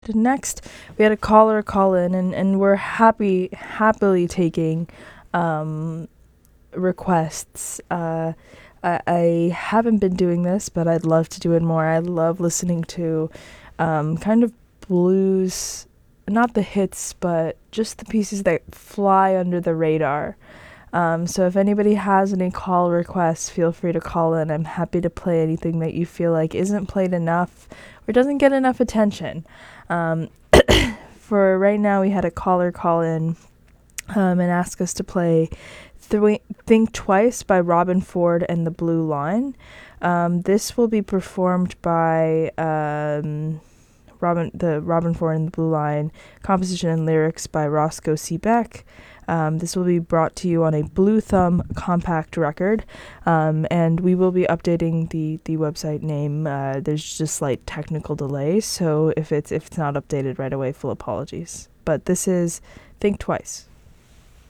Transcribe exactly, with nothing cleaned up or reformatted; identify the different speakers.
Speaker 1: Next, we had a caller call in, and, and we're happy, happily taking um, requests. Uh, I, I haven't been doing this, but I'd love to do it more. I love listening to um, kind of blues, not the hits, but just the pieces that fly under the radar. Um, so if anybody has any call requests, feel free to call in. I'm happy to play anything that you feel like isn't played enough or doesn't get enough attention. Um, for right now, we had a caller call in um, and ask us to play Th- Think Twice by Robben Ford and the Blue Line. Um, this will be performed by um, Robin, the Robben Ford and the Blue Line, composition and lyrics by Roscoe C. Beck. Um, this will be brought to you on a Blue Thumb compact record, um, and we will be updating the, the website name. Uh, there's just slight technical delays, so if it's if it's not updated right away, full apologies. But this is Think Twice.